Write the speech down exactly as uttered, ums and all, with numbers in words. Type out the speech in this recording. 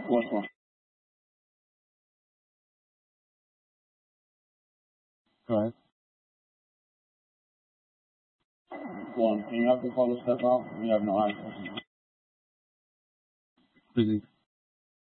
Which one? Go ahead. One. Can you have the photo step out? We have no access. Busy.